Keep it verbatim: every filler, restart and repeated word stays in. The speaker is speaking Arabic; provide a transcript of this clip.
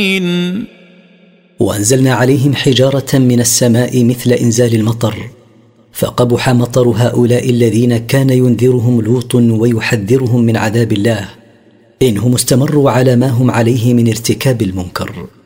وأنزلنا عليهم حجارة من السماء مثل إنزال المطر، فقبح مطر هؤلاء الذين كان ينذرهم لوط ويحذرهم من عذاب الله، إنهم استمروا على ما هم عليه من ارتكاب المنكر.